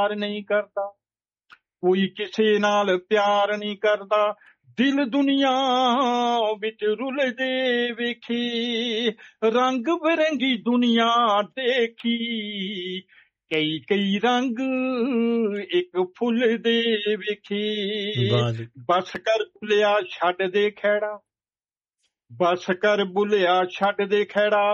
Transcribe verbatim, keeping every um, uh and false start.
ਪਿਆਰ ਨਹੀਂ ਕਰਦਾ, ਕੋਈ ਕਿਸੇ ਨਾਲ ਪਿਆਰ ਨਹੀਂ ਕਰਦਾ। ਦਿਲ ਦੁਨੀਆ ਵਿੱਚ ਰੁਲਦੇ ਵੇਖੀ, ਰੰਗ ਬਿਰੰਗੀ ਦੁਨੀਆ ਦੇਖੀ, ਕਈ ਕਈ ਰੰਗ ਇੱਕ ਫੁੱਲ ਦੇ ਵੇਖੀ। ਵਾਹ ਜੀ ਬਸ ਕਰ ਬੁਲਿਆ ਛੱਡ ਦੇ ਖਹਿੜਾ, ਬਸ ਕਰ ਬੁਲਿਆ ਛੱਡ ਦੇ ਖਹਿੜਾ,